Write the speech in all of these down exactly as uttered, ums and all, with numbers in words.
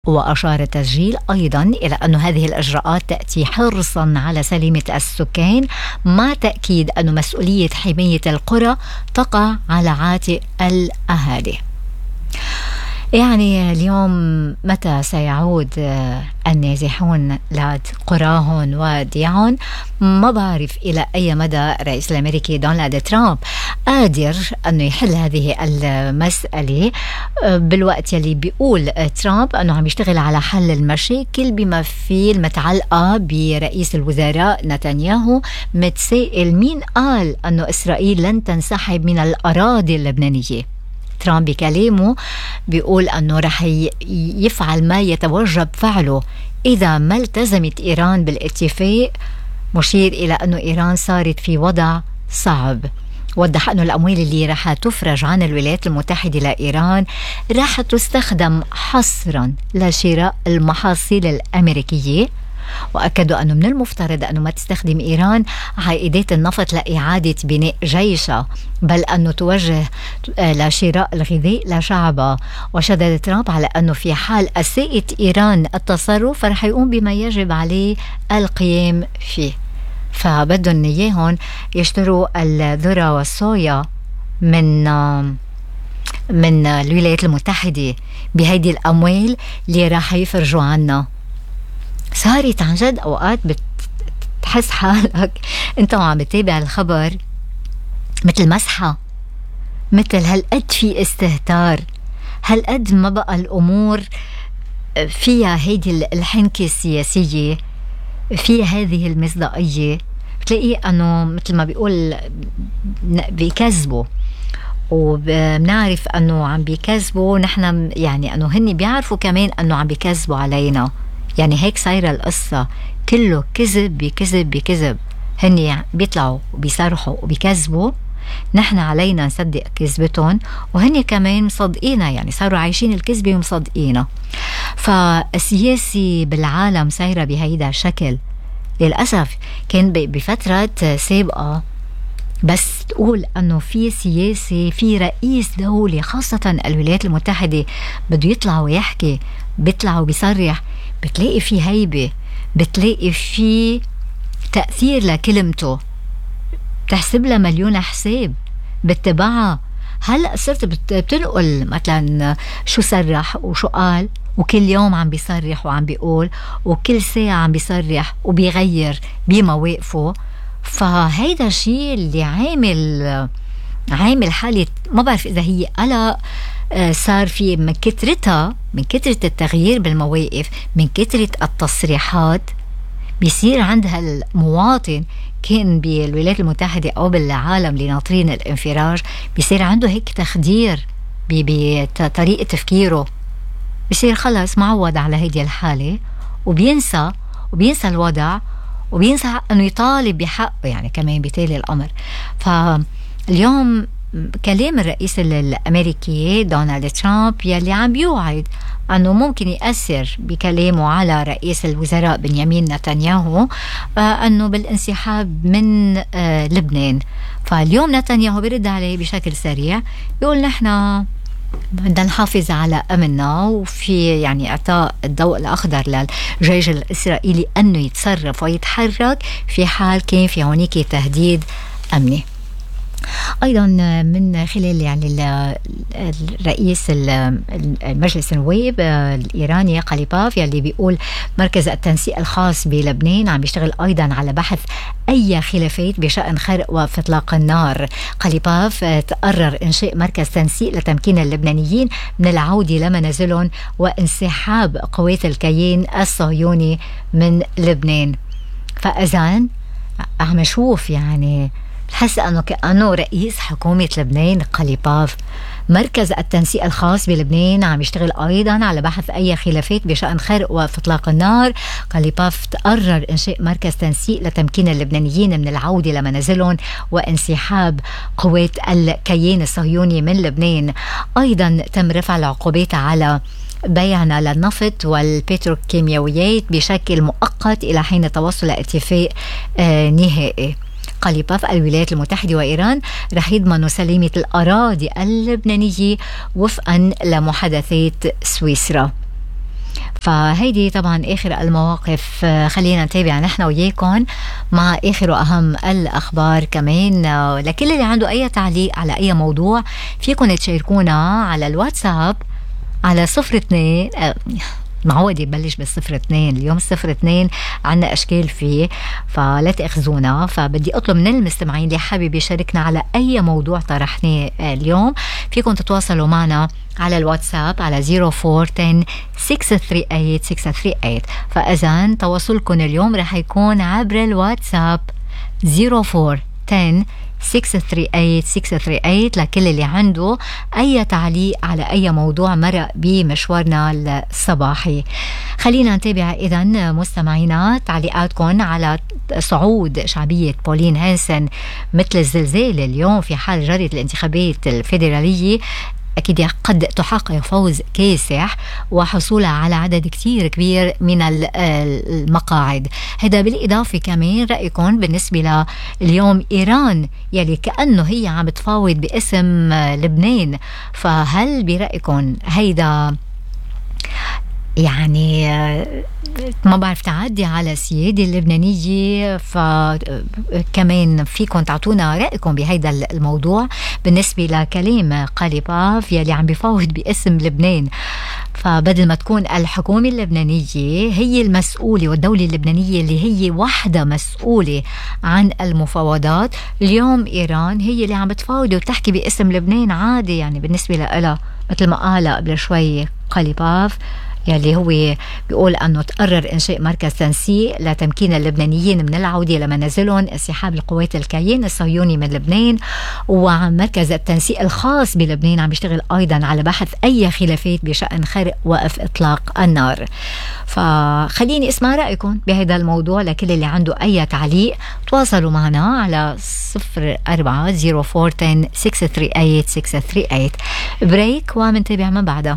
وأشار التسجيل أيضا إلى أن هذه الإجراءات تأتي حرصا على سلامة السكان، مع تأكيد أن مسؤولية حماية القرى تقع على عاتق الأهالي. يعني اليوم متى سيعود النازحون لقراهم وديعهم؟ ما بعرف إلى أي مدى الرئيس الأمريكي دونالد ترامب قادر أنه يحل هذه المسألة، بالوقت يلي بيقول ترامب أنه عم يشتغل على حل المشاكل بما فيه المتعلقة برئيس الوزراء نتنياهو. متسائل مين قال أنه إسرائيل لن تنسحب من الأراضي اللبنانية؟ ترامب بكلامه بيقول أنه رح يفعل ما يتوجب فعله إذا ما التزمت إيران بالاتفاق، مشير إلى أنه إيران صارت في وضع صعب. وضح أنه الأموال اللي رح تفرج عن الولايات المتحدة لإيران رح تستخدم حصرا لشراء المحاصيل الأمريكية، وأكدوا أنه من المفترض أنه ما تستخدم إيران عائدات النفط لإعادة بناء جيشها، بل أنه توجه لشراء الغذاء لشعبها. وشدد ترامب على أنه في حال أساءت إيران التصرف فرح يقوم بما يجب عليه القيام فيه. فبدهم إياهم يشتروا الذرة والصويا من من الولايات المتحدة بهيدي الأموال اللي راح يفرجوا عنا. صارت عن جد أوقات بتحس حالك أنت وعم بتابع الخبر مثل مسحة، مثل هالقد في استهتار، هالقد ما بقى الأمور فيها هيدي الحنكة السياسية، فيها هذه المصداقية. بتلاقي أنه مثل ما بيقول بيكذبوا، وبنعرف أنه عم بيكذبوا نحن، يعني أنه هني بيعرفوا كمان أنه عم بيكذبوا علينا. يعني هيك صايرة القصة، كله كذب بكذب بكذب. هني بيطلعوا وبيصرحوا وبيكذبوا، نحن علينا نصدق كذبتهم، وهني كمان مصدقينا، يعني صاروا عايشين الكذبة ومصدقينا. فالسياسي بالعالم صايرة بهيدا الشكل للأسف. كان بفترة سابقة بس تقول أنه في سياسي، في رئيس دولة خاصة الولايات المتحدة بده يطلع ويحكي، بيطلع وبيصرح، بتلاقي في هيبة، بتلاقي في تأثير لكلمته، بتحسب لها مليون حساب، بتتبعها. هلأ صرت بتنقل مثلا شو صرح وشو قال، وكل يوم عم بيصرح وعم بيقول، وكل ساعة عم بيصرح وبيغير بمواقفه. فهيدا الشيء اللي عامل عامل حالة ما بعرف إذا هي قلق صار في من كترتها، من كترة التغيير بالمواقف، من كترة التصريحات، بيصير عندها المواطن كان بالولايات المتحدة أو بالعالم اللي ناطرين الانفراج، بيصير عنده هيك تخدير بطريقة تفكيره، بيصير خلص معود على هيدي الحالة، وبينسى وبينسى الوضع، وبينسى أنه يطالب بحقه يعني كمان بتالي الأمر. فاليوم كلام الرئيس الأمريكي دونالد ترامب يلي عم بيوعد أنه ممكن يأثر بكلامه على رئيس الوزراء بنيامين نتنياهو أنه بالانسحاب من لبنان. فاليوم نتنياهو بيرد عليه بشكل سريع، يقول نحن بدنا نحافظ على أمننا، وفي يعني إعطاء الضوء الأخضر للجيش الإسرائيلي أنه يتصرف ويتحرك في حال كان في هونيك تهديد أمني. أيضا من خلال يعني الرئيس المجلس النواب الإيراني قليباف يلي بيقول مركز التنسيق الخاص بلبنان عم يشتغل أيضا على بحث أي خلافات بشأن خرق وقف إطلاق النار. قليباف تقرر إنشاء مركز تنسيق لتمكين اللبنانيين من العودة لمنازلهم وانسحاب قوات الكيان الصهيوني من لبنان. فأذن عم نشوف يعني بحس أنه كأنه رئيس حكومة لبنان قليباف. مركز التنسيق الخاص بلبنان عم يشتغل أيضا على بحث أي خلافات بشأن خرق وقف إطلاق النار. قليباف تقرر إنشاء مركز تنسيق لتمكين اللبنانيين من العودة لمنازلهم وانسحاب قوات الكيان الصهيوني من لبنان. أيضا تم رفع العقوبات على بيعنا للنفط والبتروكيماويات بشكل مؤقت إلى حين توصل اتفاق آه نهائي. قليباف الولايات المتحدة وإيران رح يضمنوا سلامة الأراضي اللبنانية وفقا لمحادثات سويسرا. فهيدي طبعا آخر المواقف. خلينا نتابع نحن وياكم مع آخر وأهم الأخبار كمان. لكل اللي عنده أي تعليق على أي موضوع فيكم تشاركونا على الواتساب على صفر اثنين، معودي ببلش بالصفر اثنين، اليوم الصفر اثنين عنا أشكال فيه فلا تأخذونا. فبدي أطلب من المستمعين اللي حابب يشاركنا على أي موضوع طرحناه اليوم فيكم تتواصلوا معنا على الواتساب على صفر أربعة عشرة ستة ثلاثة ثمانية ستة ثلاثة ثمانية. فإذن تواصلكم اليوم رح يكون عبر الواتساب صفر أربعة عشرة ستة ثلاثة ثمانية ستة ثلاثة ثمانية لكل اللي عنده أي تعليق على أي موضوع مرق بمشوارنا الصباحي. خلينا نتابع إذن مستمعينا تعليقاتكم على صعود شعبية بولين هانسن مثل الزلزال اليوم في حال جرت الانتخابات الفيدرالية. أكيد قد تحقق فوز كاسح وحصولها على عدد كتير كبير من المقاعد. هذا بالإضافة كمان رأيكم بالنسبة لليوم إيران يلي كأنه هي عم تفاوض باسم لبنان، فهل برأيكم هيدا يعني ما بعرف تعدي على السيادة اللبنانية؟ فكمان فيكم تعطونا رأيكم بهيدا الموضوع بالنسبة لكلام قليباف يلي عم بيفاوض باسم لبنان. فبدل ما تكون الحكومة اللبنانية هي المسؤولة والدولة اللبنانية اللي هي وحدة مسؤولة عن المفاوضات، اليوم إيران هي اللي عم بتفاوض وتحكي باسم لبنان عادي. يعني بالنسبة لها مثل ما قال قبل شوي قليباف يلي هو بيقول أنه تقرر إنشاء مركز تنسيق لتمكين اللبنانيين من العودة لمنازلهم، انسحاب القوات الكيان الصهيوني من لبنان، ومركز التنسيق الخاص بلبنان عم يشتغل أيضا على بحث أي خلافات بشأن خرق وقف إطلاق النار. فخليني اسمع رأيكم بهذا الموضوع. لكل اللي عنده أي تعليق تواصلوا معنا على صفر أربعة صفر أربعة ستة ثلاثة ثمانية ستة ثلاثة ثمانية. بريك ومنتابع من بعدها.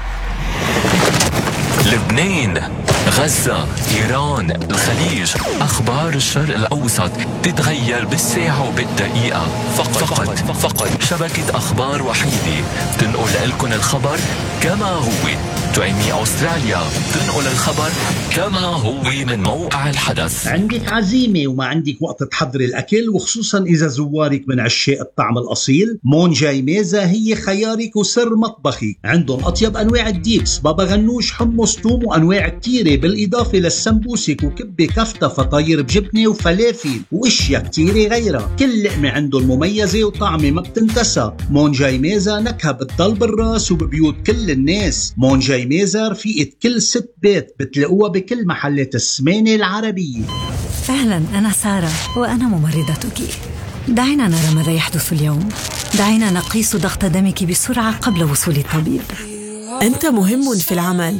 لبنان، غزة، إيران، الخليج، أخبار الشرق الأوسط تتغير بالساعة وبالدقيقة. فقط فقط, فقط شبكة أخبار وحيدة تنقل لكم الخبر كما هو. تؤمي أستراليا تنقل الخبر كما هو من موقع الحدث. عندك عزيمة وما عندك وقت تحضر الأكل، وخصوصا إذا زوارك من عشاق الطعم الأصيل، مونجاي ميزة هي خيارك وسر مطبخي. عندهم أطيب أنواع الديكس، بابا غنوش، حمص، توم، وأنواع كتيرة، بالإضافة للسمبوسك وكبة كفتة، فطاير بجبنة وفلافل واشياء كتيرة غيرها. كل لقمة عندهم مميزة وطعمة ما بتنتسى. مونجاي ميزة نكهة بتضل بالراس وببيوت كل الناس. مونجاي ميزة رفيقة كل ست بيت، بتلاقوها بكل محلات السمانة العربية. أهلا، أنا سارة وأنا ممرضتك. دعينا نرى ماذا يحدث اليوم. دعينا نقيس ضغط دمك بسرعة قبل وصول الطبيب. أنت مهم في العمل.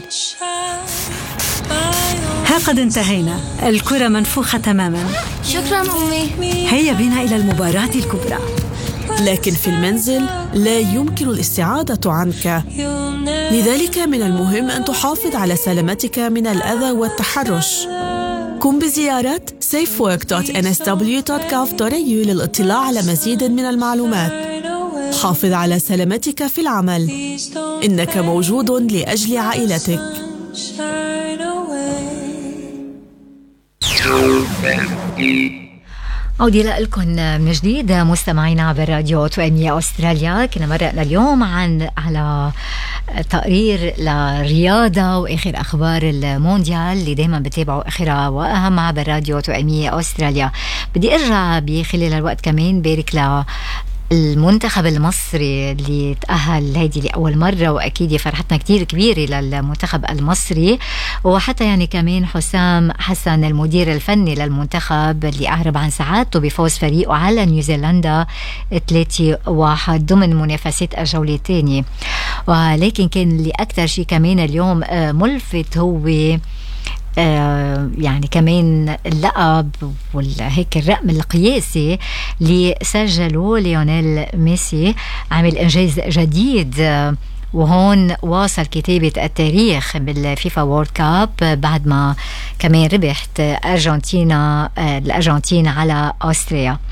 ها قد انتهينا، الكرة منفوخة تماما. شكرا أمي. هيا بنا إلى المباراة الكبرى. لكن في المنزل لا يمكن الاستعادة عنك، لذلك من المهم أن تحافظ على سلامتك من الأذى والتحرش. قم بزيارة safe work dot n s w dot gov dot a u للاطلاع على مزيد من المعلومات. حافظ على سلامتك في العمل، إنك موجود لأجل عائلتك. عودي لكم من جديد مستمعينا عبر راديو توأمية أستراليا. كنا مرقنا اليوم عن على تقرير للرياضة وآخر أخبار المونديال اللي دايما بتابعوا آخرها وأهم عبر راديو توأمية أستراليا. بدي أرجع بخلال الوقت كمان بارك ل المنتخب المصري اللي تأهل هيدي لأول مرة، وأكيد فرحتنا كتير كبيرة للمنتخب المصري، وحتى يعني كمان حسام حسن المدير الفني للمنتخب اللي أعرب عن سعادته بفوز فريقه على نيوزيلندا ثلاثة واحد ضمن منافسات الجولة الثانية. ولكن كان اللي أكثر شيء كمان اليوم ملفت هو آه يعني كمان اللقب وهيك الرقم القياسي اللي سجله ليونيل ميسي، عمل إنجاز جديد آه وهون واصل كتابة التاريخ بالفيفا وورد كاب بعد ما كمان ربحت أرجنتينا الأرجنتين على أستريا.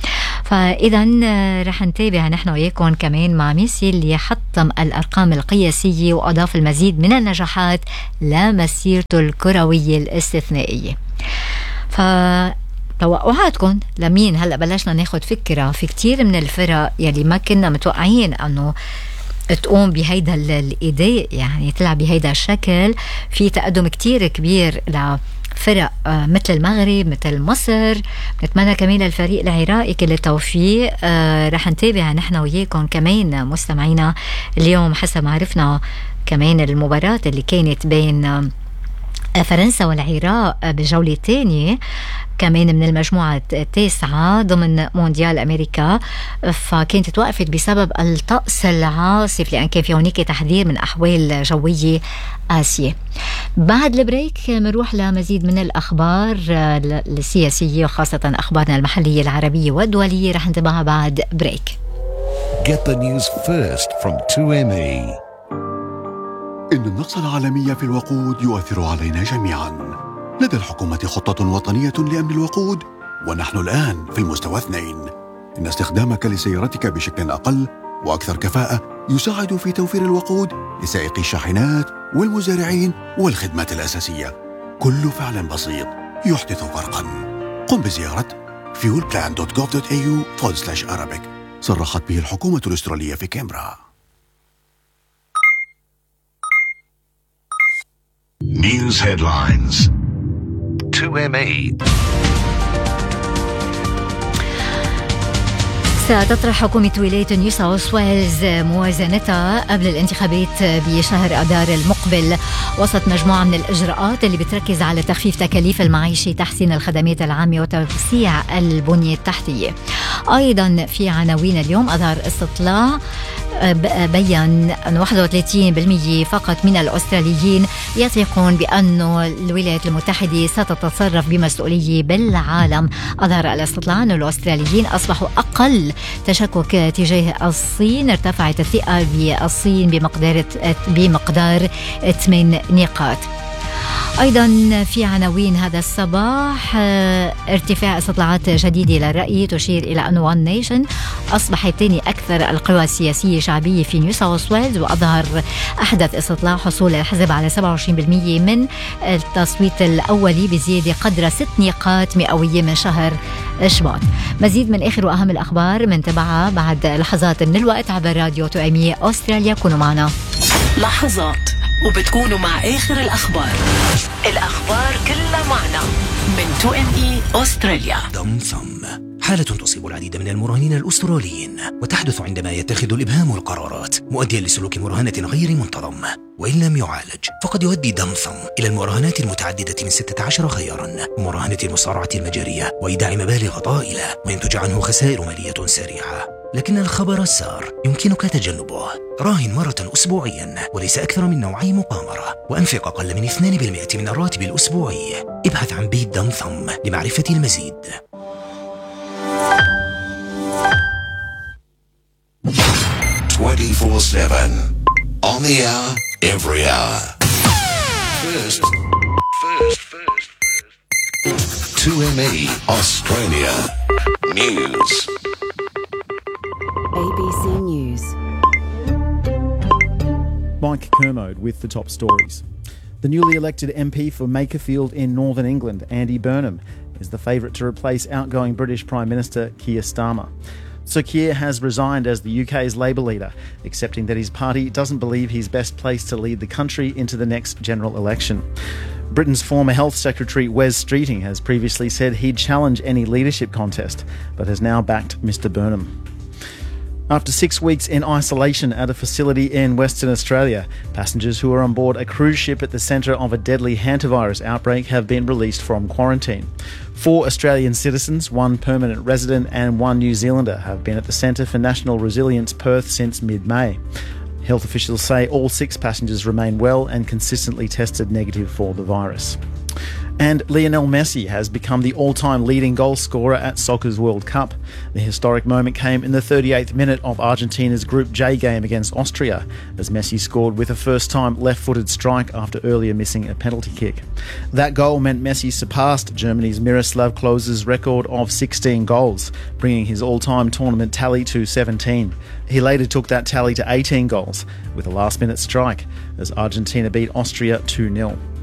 فإذا رح نتابع نحن وياكم كمان مع ميسي اللي حطم الأرقام القياسية وأضاف المزيد من النجاحات لمسيرته الكروية الاستثنائية. ف توقعاتكم لمين هلا بلشنا ناخد فكرة في كتير من الفرق يلي ما كنا متوقعين أنه تقوم بهيدا الإداء، يعني تلعب بهيدا الشكل. في تقدم كتير كبير لفرق مثل المغرب مثل مصر. نتمنى كمان للفريق العراقي كل التوفيق. رح نتابع نحن وياكم كمان مستمعينا اليوم حسب ما عرفنا كمان المباراة اللي كانت بين فرنسا والعراق بالجولة الثانية كمان من المجموعة التاسعة ضمن مونديال أمريكا، فكانت توقفت بسبب الطقس العاصف لأن كان في هناك تحذير من أحوال جوية آسيا. بعد البريك منروح لمزيد من الأخبار السياسية وخاصة أخبارنا المحلية العربية والدولية، رح نتابعها بعد بريك. Get the news first from تو إم إي. إن النقص العالمي في الوقود يؤثر علينا جميعاً. لدى الحكومة خطة وطنية لأمن الوقود، ونحن الآن في المستوى اثنين. إن استخدامك لسيارتك بشكل أقل وأكثر كفاءة يساعد في توفير الوقود لسائقي الشاحنات والمزارعين والخدمات الأساسية. كل فعل بسيط يحدث فرقاً. قم بزيارة fuel plan dot gov dot a u forward slash arabic. صرحت به الحكومة الأسترالية في كامبرا. News headlines. تو إم إي. ستطرح حكومة ولاية نيو ساوث ويلز موازنتها قبل الانتخابات بشهر أذار المقبل وسط مجموعة من الإجراءات اللي بتركز على تخفيف تكاليف المعيشة، تحسين الخدمات العامة وتوسيع البنية التحتية. أيضا في عناوين اليوم، أظهر استطلاع بيّن أن واحد وثلاثين بالمئة فقط من الأستراليين يثقون بأن الولايات المتحدة ستتصرف بمسؤولية بالعالم. أظهر الاستطلاع أن الأستراليين أصبحوا أقل تشكك تجاه الصين، ارتفعت الثقة بالصين بمقدار بمقدار ثمان نقاط. أيضا في عناوين هذا الصباح، ارتفاع استطلاعات جديدة للرأي تشير إلى أن وان نيشن أصبحت ثاني أكثر القوى السياسية شعبية في نيو ساوث ويلز، وأظهر أحدث استطلاع حصول الحزب على سبعة وعشرين بالمئة من التصويت الأولي بزيادة قدر ست نقاط مئوية من شهر شباط. مزيد من آخر وأهم الأخبار من تبعها بعد لحظات من الوقت عبر راديو تو إم إي أستراليا. كونوا معنا لحظات وبتكونوا مع آخر الأخبار. الأخبار كلها معنا من تو إم إي أستراليا. ضمثم حالة تصيب العديد من المراهنين الأستراليين، وتحدث عندما يتخذ الإبهام القرارات مؤديا لسلوك مراهنة غير منتظم، وإن لم يعالج فقد يؤدي ضمثم إلى المراهنات المتعددة من ستة عشر خيارا، ومراهنة المصارعة المجارية وإيداع مبالغ طائلة، وينتج عنه خسائر مالية سريعة. لكن الخبر السار يمكنك تجنبه. راهن مرة أسبوعيا وليس أكثر من نوعي مقامرة، وأنفق أقل من اثنين بالمئة من الراتب الأسبوعي. ابحث عن بيت ضمثم لمعرفة المزيد. twenty-four seven on the hour, every hour. First, first, first, first. two M E Australia News. A B C News. Mike Kermode with the top stories. The newly elected M P for Makerfield in Northern England, Andy Burnham, is the favourite to replace outgoing British Prime Minister Keir Starmer. Sir Keir has resigned as the U K's Labour leader, accepting that his party doesn't believe he's best placed to lead the country into the next general election. Britain's former Health Secretary Wes Streeting has previously said he'd challenge any leadership contest, but has now backed Mr Burnham. After six weeks in isolation at a facility in Western Australia, passengers who were on board a cruise ship at the centre of a deadly hantavirus outbreak have been released from quarantine. Four Australian citizens, one permanent resident and one New Zealander have been at the Centre for National Resilience Perth since mid-May. Health officials say all six passengers remain well and consistently tested negative for the virus. And Lionel Messi has become the all-time leading goal scorer at Soccer's World Cup. The historic moment came in the thirty-eighth minute of Argentina's Group J game against Austria, as Messi scored with a first-time left-footed strike after earlier missing a penalty kick. That goal meant Messi surpassed Germany's Miroslav Klose's record of sixteen goals, bringing his all-time tournament tally to seventeen. He later took that tally to eighteen goals with a last-minute strike as Argentina beat Austria two nil.